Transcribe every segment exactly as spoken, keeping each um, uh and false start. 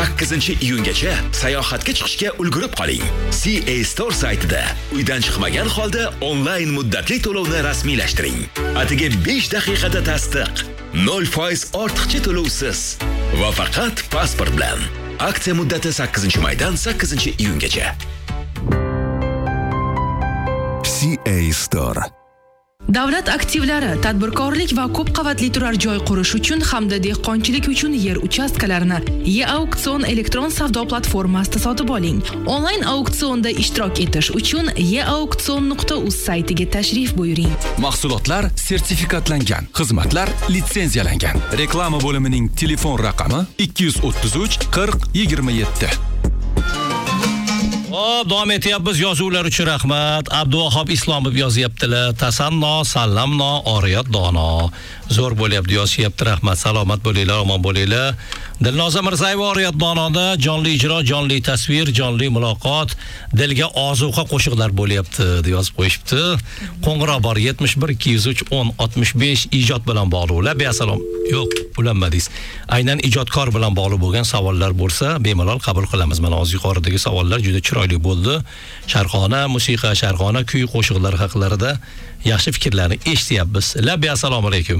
sakkizinchi iyungacha sayohatga chiqishga ulgurib qoling. C A Store saytida uydan chiqmagan holda onlayn muddatli to'lovni rasmiylashtiring. Atiga besh daqiqada tasdiq, nol foiz ortiqcha to'lovsiz va faqat pasport bilan. Aksiya muddati sakkizinchi maydan sakkizinchi iyungacha. C A Store. Davlat aktivlari, tadbirkorlik va ko'p qavatli turar joy qurish uchun hamda dehqonchilik uchun yer uchastkalarini E-Auksion elektron savdo platformasida sotib oling. Onlayn auksionda ishtirok etish uchun e auksion nuqta uz saytiga tashrif buyuring. Mahsulotlar sertifikatlangan, xizmatlar litsenziyalangan. Reklama bo'limining telefon raqami ikki yuz o'ttiz uch qirq yigirma yetti. Hop, davom etyapmiz. Yozuvlar uchun rahmat. Abduvahob Islomov yozyaptilar. Tasanno, sallamno, oriyat dono. Zo'r bo'lyapti, yozyapti. Rahmat, salomat bo'linglar, omon bo'linglar. Dilnoza Mirzayeva oriyat donoda jonli ijro, jonli tasvir, jonli muloqot, dilga ozuqa qo'shiqlar bo'lyapti deb yozib qo'yishibdi. Qo'ng'iroq bor yetmish bir ikki yuz uch o'n oltmish besh ijod bilan bog'liqlar. Besalom. Yo'q, ulanmadingiz. Aynan ijodkor bilan bog'liq bo'lgan savollar bo'lsa, bemalol qabul qilamiz. Mana hozir yuqoridagi savollar juda chiroyli bo'ldi. Sharqona musiqa, sharqona kuy qo'shiqlar haqlarida yaxshi fikrlarni eshityapmiz. Labbi assalomu alaykum.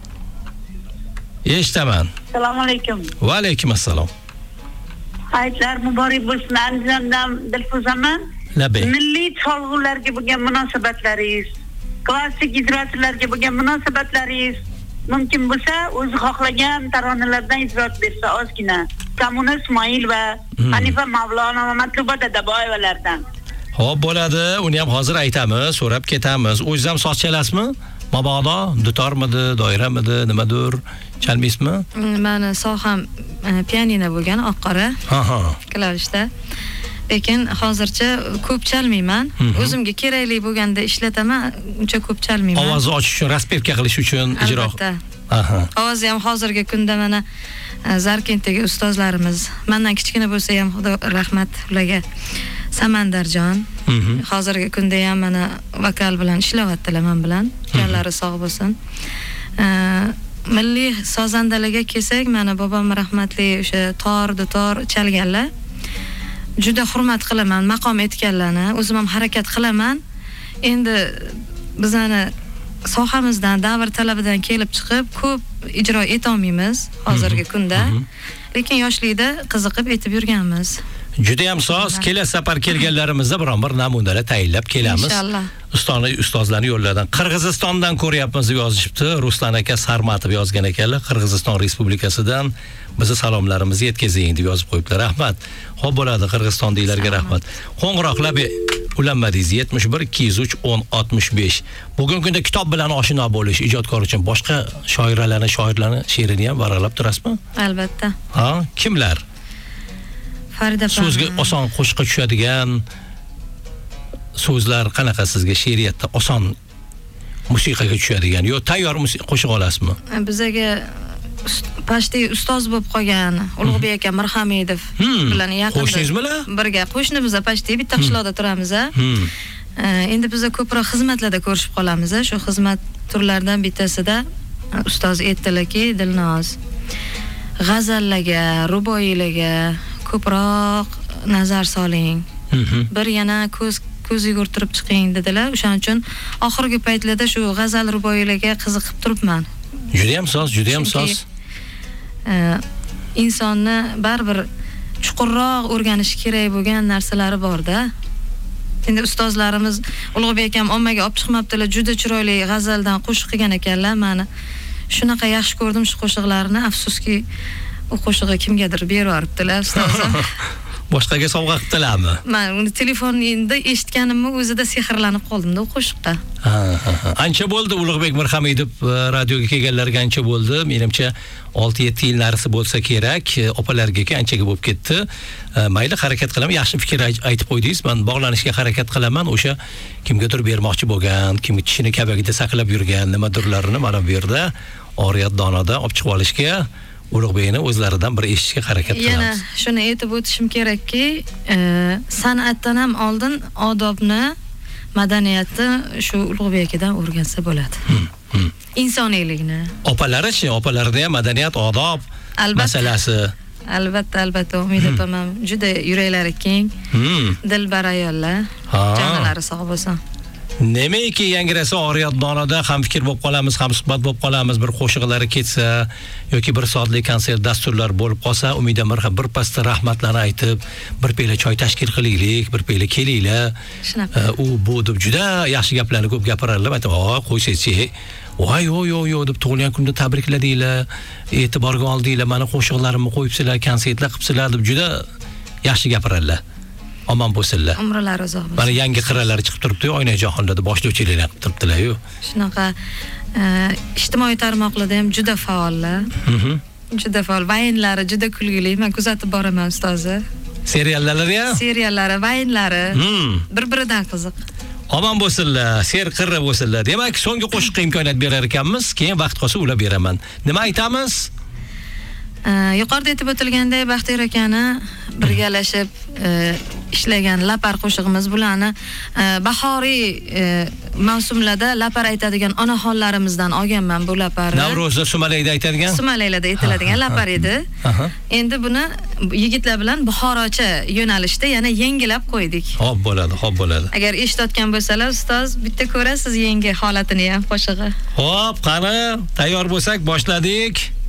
Eshitaman. Assalomu alaykum. Va alaykum assalom. Hayitlar muborak bo'lsin. Andijondan Dilfuzaman. Labbi. Milliy cholg'ularga bo'lgan munosabatlaringiz, klassik ijrochilarga bo'lgan munosabatlaringiz mumkin bo'lsa, o'zi xohlagan taronalardan ijrot bersa ozgina. Kamuna Ismoil va Hanifa Mavlono va Matluba Dadaboyevalardan. Xo'p, bo'ladi. Uni ham hozir aytamiz, so'rab ketamiz. O'zingiz ham soch chalasizmi? Mabodo, dutormidi, doiramidi, nimadir chalmaysizmi? Meni soham pianino bo'lgan, oq-qora. Ha-ha. Klavishda. Lekin hozircha ko'p chalmayman. O'zimga kerakli bo'lganda ishlataman, uncha ko'p chalmayman. Ovozni ochish uchun, raspevka qilish uchun ijro. Aha. Ovozi ham hozirgi kunda mana Zarkentdagi ustozlarimiz, mendan kichkina bo'lsa ham xudo rahmat ularga, Samandarjon. Hozirgi kunda ham mana vokal bilan ishlayaptilar men bilan. Jonlari sog' bo'lsin. Milliy sozandalarga kelsak, mana bobom rahmatli o'sha tor, dutor chalganlar. Juda hurmat qilaman, maqom etganlarni, o'zim ham harakat qilaman. Endi bizani sohamizdan, davr talabidan kelib chiqib ko'p ijro eta olmaymiz hozirgi kunda. Lekin yoshlikda qiziqib etib yurganmiz. Juda ham soz, kelasi safar kelganlarimizda biron-bir namunalar tayinlab kelamiz. Inshaalloh. Ustoni ustozlarni yo'lladan Qirg'izistondan ko'ryapmiz deb yozishibdi. Ruslan aka Sarmatov yozgan ekanlar. Qirg'iziston Respublikasidan bizni salomlarimizni yetkazing deb yozib qo'yibdilar. Rahmat. Xo'p bo'ladi, Qirg'izistondagilarga rahmat. Qo'ng'iroqlab ulanmadingiz yetmish bir ikki yuz uch o'n oltmish besh. Bugungi kunda kitob bilan oshno bo'lish ijodkor uchun boshqa shoiralarni, shoirlarni she'rini ham varaqlab turasizmi? Albatta. Ha, kimlar? Farida Pam. So'zga oson qo'shiqqa tushadigan so'zlar qanaqa sizga she'riyatda oson musiqaga tushadigan yo tayyor qo'shiq olasizmi? Bizaga pashti ustoz bo'lib qolgan Ulug'bek aka Mirhamedov bilan yaqinda. Qo'shningizmi-la? Birga qo'shnimiz pashti bitta qishloqda turamiz. Endi biz ko'proq xizmatlarda ko'rishib qolamiz. Shu xizmat turlaridan bittasida ustoz aytdilarki, Dilnoz g'azallarga, ruboiylarga ko'proq nazar soling. Bir yana ko'z ko'z yugurtirib chiqing dedilar. O'shaning uchun oxirgi paytlarda shu g'azal ruboiylarga qiziqib turibman. Juda ham soz, juda ham soz. Insonni baribir chuqurroq o'rganish kerak bo'lgan narsalari bor-da. Endi ustozlarimiz Ulug'bek akam ommaga olib chiqmabdilar, juda chiroyli g'azaldan qo'shiq qilgan ekanlar. Meni shunaqa yaxshi ko'rdim shu qo'shiqlarni. Afsuski, u qo'shig'i kimgadir berib yuboribdilar ustozim. Boshqaga sovg'a qildilarmi? Men uni telefonda eshitganimni o'zida sehrlanib qoldim-da u qo'shiqqa. Ha, ha. Ancha bo'ldi Ulug'bek Mirhamedov radioga kelganlarga ancha bo'ldi. Menimcha olti yetti yil narisi bo'lsa kerak. Opalarga anchaga bo'lib ketdi. Mayli, harakat qilaman. Yaxshi fikr aytib qo'ydingiz. Men bog'lanishga harakat qilaman. O'sha kimgadir bermoqchi bo'lgan, kim tishini kabagida saqlab yurgan nimadirlarni mana bu yerda oriyat donoda olib chiqib olishga Ulug'bekni o'zlaridan bir eshitishga harakat qilamiz. Yana shuni aytib o'tishim kerakki, san'atdan ham oldin odobni, madaniyatni shu Ulug'bekidan o'rgansa bo'ladi. Insoniylikni. Opalari-chi, opalarda ham madaniyat, odob masalasi Albatta, albatta, Umid opam ham juda yuraklari keng, dilbar ayollar. Jonlari sog' bo'lsin. Nimaiki yangrasa Oriyat Donoda ham fikr bo'lib qolamiz, ham suhbat bo'lib qolamiz, bir qo'shiqlari ketsa yoki bir soatlik konsert dasturlar bo'lib qolsa, Umida Mirha bir pasda rahmatlarni aytib, bir pela choy tashkil qilaylik, bir pela kelinglar. U bu deb juda yaxshi gaplarni ko'p gapirarlar. Aytib, "Voy, qo'ysiz-chi. Voy, yo yo yo" deb tug'ilgan kunda tabrikladinglar, e'tiborga oldinglar, meni qo'shiqlarimni qo'yibsizlar, konsertlar qilibsizlar deb juda yaxshi gapirarlar. Omon bo'lsinlar. Umrlari uzoq bo'lsin. Mana yangi qirralari chiqib turibdi, Oyna jahonda boshlovchiliklar qilib turibdilar-yu. Shunaqa ijtimoiy tarmoqlarda ham juda faollar. Mhm. Juda faol, vaynlari juda kulgili. Men kuzatib boraman ustozi. Seriallari ham? Seriallari, vaynlari bir-biridan qiziq. Omon bo'lsinlar, ser qirra bo'lsinlar. Demak, so'nggi qo'shiqqa imkoniyat berar ekanmiz, keyin vaqt qolsa ulab beraman. Nima aytamiz? Yuqorida aytib o'tilganday, Baxtiyor akani birgalashib ishlagan lapar qo'shig'imiz bularni bahoriy mavsumlarda lapar aytadigan onaxonlarimizdan olganman bu laparni. Navro'zda Sumalayda aytadigan? Sumalayda aytiladigan lapar edi. Endi buni yigitlar bilan buxorocha yo'nalishda yana yengilab qo'ydik. Xo'p bo'ladi, xo'p bo'ladi. Agar eshitayotgan bo'lsalar, ustoz, bitta ko'rasiz yangi holatini ham qo'shig'i. Xo'p, qani, tayyor bo'lsak boshladik.